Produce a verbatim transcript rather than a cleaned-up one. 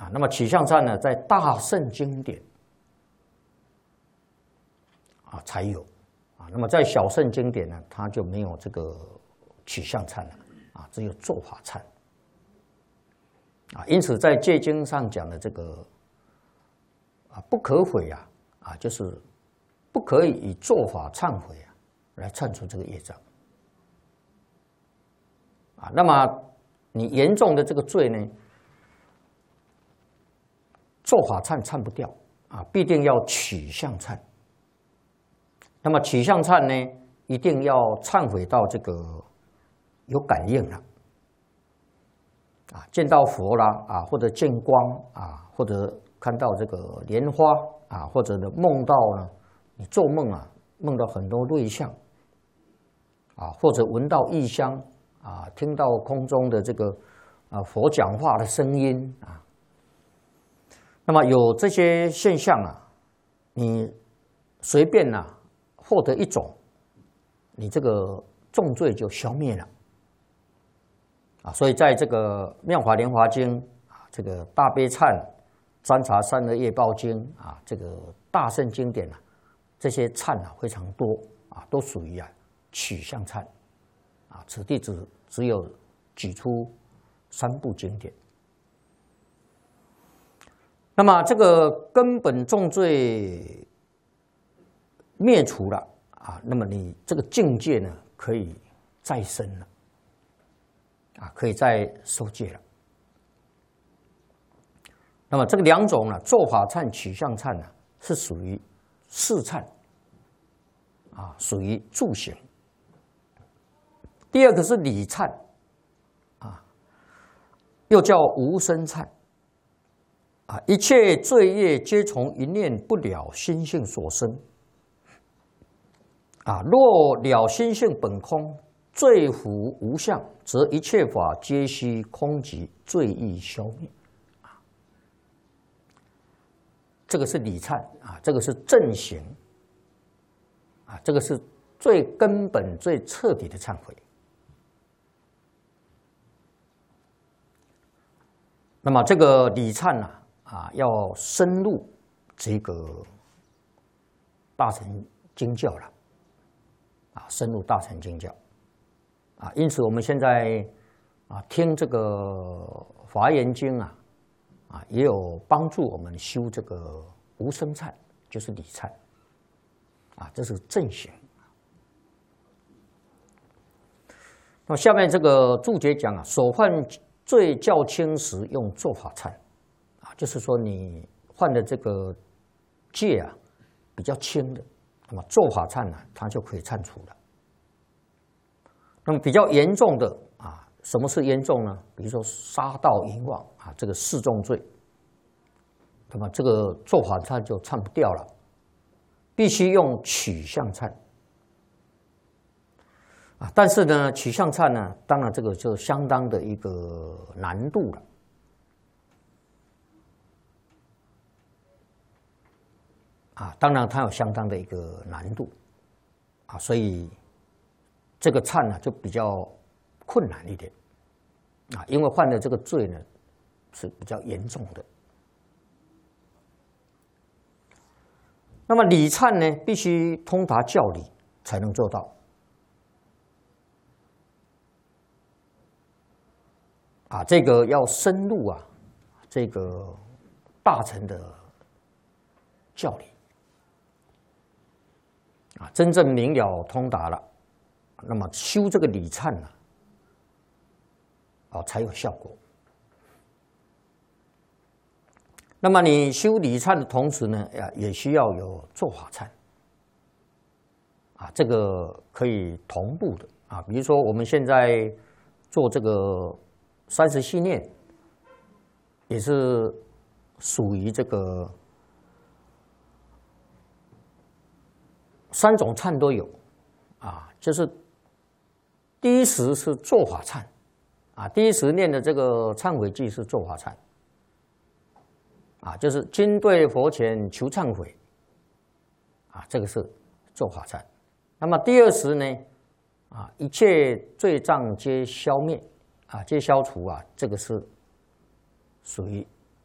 啊。那么取向忏呢，在大圣经典啊才有啊。那么在小圣经典呢，它就没有这个取向忏了啊，只有做法忏啊。因此在戒经上讲的这个啊不可悔啊啊，就是不可以以做法忏悔啊来忏除这个业障啊。那么你严重的这个罪呢，做法忏忏不掉啊，必定要取向忏。那么取向忏呢，一定要忏悔到这个有感应了啊，见到佛啦啊，或者见光啊，或者看到这个莲花啊，或者呢梦到呢，你做梦啊，梦到很多瑞相啊，或者闻到异香啊，听到空中的这个啊佛讲话的声音啊。那么有这些现象啊，你随便啊获得一种，你这个重罪就消灭了啊。所以在这个《妙法莲华经》啊，这个《大悲忏》、《占察三恶业报经》啊，这个大圣经典啊，这些忏啊非常多啊，都属于啊取向忏啊。此地只只有举出三部经典。那么这个根本重罪灭除了啊，那么你这个境界呢，可以再生了啊，可以再受戒了。那么这个两种呢，做法忏、取向忏呢，是属于事忏啊，属于助行。第二个是理忏啊，又叫无生忏。啊，一切罪业皆从一念不了心性所生。啊，若了心性本空，罪福无相，则一切法皆悉空寂，罪亦消灭。啊，这个是理忏啊，这个是正行啊，这个是最根本、最彻底的忏悔。那么这个理忏呢？啊，要深入这个大乘经教了，啊，深入大乘经教，啊，因此我们现在啊听这个华严经啊，啊也有帮助我们修这个无生忏，就是理忏，啊，这是正行。那么下面这个注解讲啊，所犯罪较轻时，用做法忏。就是说，你犯的这个戒啊比较轻的，那么做法忏呢，它就可以忏除了。那么比较严重的啊，什么是严重呢？比如说杀盗淫妄啊，这个四重罪，那么这个做法忏就忏不掉了，必须用取向忏啊。但是呢，取向忏呢，当然这个就相当的一个难度了。啊，当然它有相当的一个难度，啊，所以这个忏呢就比较困难一点，啊，因为犯的这个罪呢是比较严重的。那么理忏呢，必须通达教理才能做到，啊，这个要深入啊，这个大乘的教理。啊，真正明了通达了，那么修这个理忏呢，啊，才有效果。那么你修理忏的同时呢，呀，也需要有做法忏，啊，这个可以同步的啊。比如说我们现在做这个三十系念，也是属于这个。三种忏都有，啊，就是第一时是做法忏，啊，第一时念的这个忏悔偈是做法忏，啊，就是今对佛前求忏悔，啊，这个是做法忏。那么第二时呢，啊，一切罪障皆消灭，啊，皆消除啊，这个是属于